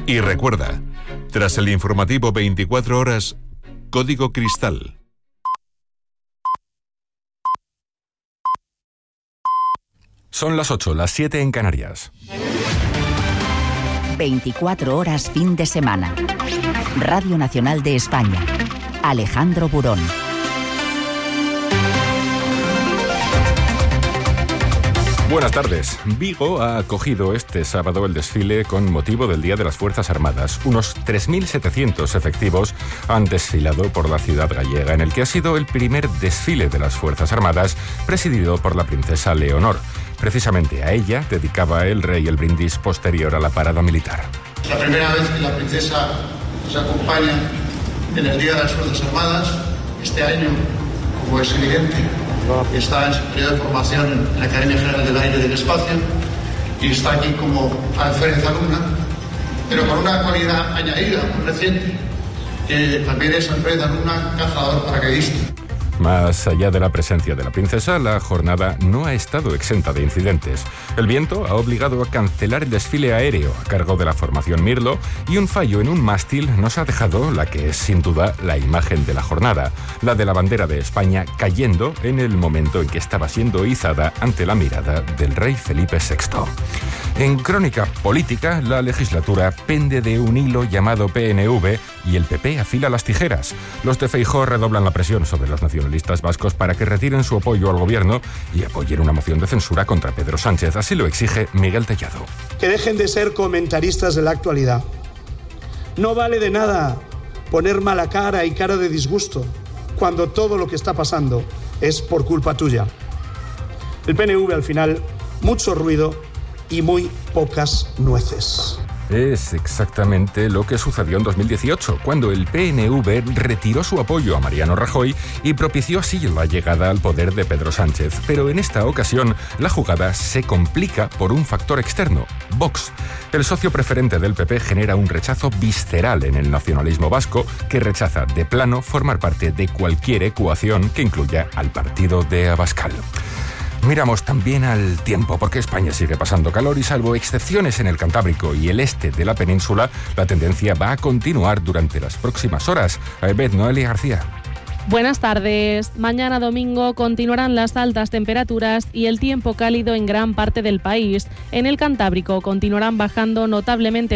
Y recuerda, tras el informativo 24 horas, Código Cristal. Son las 8, las 7 en Canarias. 24 horas fin de semana. Radio Nacional de España. Alejandro Burón. Buenas tardes. Vigo ha acogido este sábado el desfile con motivo del Día de las Fuerzas Armadas. Unos 3.700 efectivos han desfilado por la ciudad gallega, en el que ha sido el primer desfile de las Fuerzas Armadas presidido por la princesa Leonor. Precisamente a ella dedicaba el rey el brindis posterior a la parada militar. Es la primera vez que la princesa nos acompaña en el Día de las Fuerzas Armadas. Este año, como es evidente, está en su periodo de formación en la Academia General del Aire y del Espacio y está aquí como alférez alumna, pero con una cualidad añadida, muy reciente, que también es alférez alumna cazador paracaidista. Más allá de la presencia de la princesa, la jornada no ha estado exenta de incidentes. El viento ha obligado a cancelar el desfile aéreo a cargo de la formación Mirlo y un fallo en un mástil nos ha dejado la que es sin duda la imagen de la jornada, la de la bandera de España cayendo en el momento en que estaba siendo izada ante la mirada del rey Felipe VI. En crónica política, la legislatura pende de un hilo llamado PNV y el PP afila las tijeras. Los de Feijóo redoblan la presión sobre los nacionalistas vascos para que retiren su apoyo al gobierno y apoyen una moción de censura contra Pedro Sánchez. Así lo exige Miguel Tellado. Que dejen de ser comentaristas de la actualidad. No vale de nada poner mala cara y cara de disgusto cuando todo lo que está pasando es por culpa tuya. El PNV al final, mucho ruido y muy pocas nueces. Es exactamente lo que sucedió en 2018, cuando el PNV retiró su apoyo a Mariano Rajoy y propició así la llegada al poder de Pedro Sánchez. Pero en esta ocasión, la jugada se complica por un factor externo, Vox. El socio preferente del PP genera un rechazo visceral en el nacionalismo vasco que rechaza de plano formar parte de cualquier ecuación que incluya al partido de Abascal. Miramos también al tiempo, porque España sigue pasando calor y salvo excepciones en el Cantábrico y el este de la península, la tendencia va a continuar durante las próximas horas. Noelia García. Buenas tardes. Mañana domingo continuarán las altas temperaturas y el tiempo cálido en gran parte del país. En el Cantábrico continuarán bajando notablemente